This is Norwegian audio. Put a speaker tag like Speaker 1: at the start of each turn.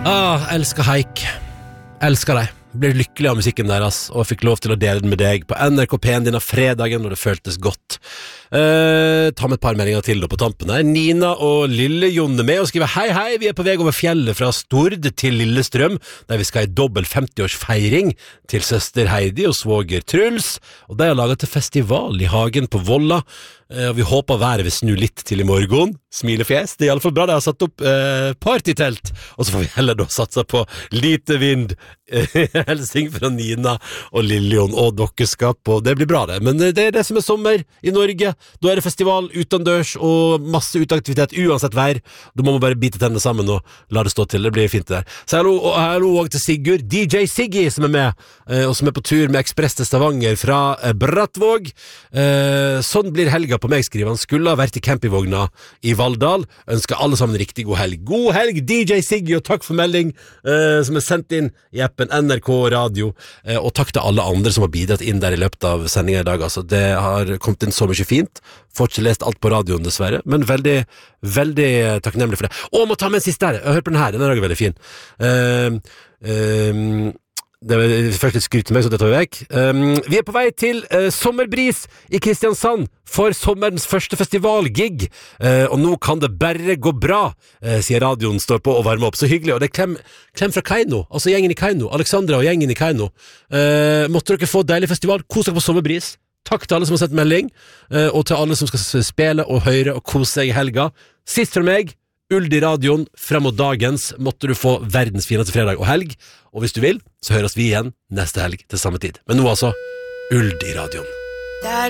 Speaker 1: Elsker Haik. Elsker deg. Blir lykkelig av musikken deres, og fikk lov til å dele den med deg på NRK P1 denne fredagen, når det føltes godt. Ta med et par meldinger til da på tampen her. Nina og Lille Jonne med og skriver: Hei, vi er på vei over fjellet fra Stord til Lillestrøm, der vi skal i dobbelt 50-årsfeiring til søster Heidi og svoger Truls, og de har laget til festival i hagen på Volla. Og vi håper været vil snu litt til i morgen. Smilefjes. Det er i alle fall bra. De har satt opp partytelt, og så får vi heller da satse på lite vind. Helsing fra Nina og Lillion og dokkeskap, og det blir bra det. Men det er det som er sommer i Norge. Da er det festival utendørs og masse uteaktivitet uansett vær. Da må man bare bite tennene sammen og la det stå til. Det blir fint det der. Så hallo også til Sigurd, DJ Siggy, som er med, og som er på tur med Ekspress til Stavanger fra Brattvåg. Sånn blir helga på meg, skriver han. Skulle ha vært i campingvogna i Valldal. Ønsker alle sammen riktig god helg. God helg, DJ Siggy, og takk for melding som er sendt inn i appen NRK Radio, og takk til alle andre som har bidratt inn der i løpet av sendingen i dag. Altså, det har kommet inn så mye fint. Får ikke lest alt på radioen dessverre, men veldig, veldig takknemlig for det. Og må ta med en siste her. Hør på den her, den er også veldig fin. Det er først litt skryt til meg, så det tar vi vekk. Vi er på vei til Sommerbris i Kristiansand for sommerens første festivalgig, og nå kan det bare gå bra, sier radioen står på og varmer opp. Så hyggelig, og det er klem fra Kaino, altså gjengen i Kaino, Alexandra og gjengen i Kaino. Måtte dere få deilig festival, kos dere på Sommerbris. Takk til alle som har sendt melding, og til alle som skal spille og høre og kose seg i helga. Sist fra meg, Uld i radioen, frem mot dagens måtte du få verdens fineste fredag og helg, og hvis du vil, så høres vi igjen neste helg til samme tid. Men nå altså, Uld i radioen.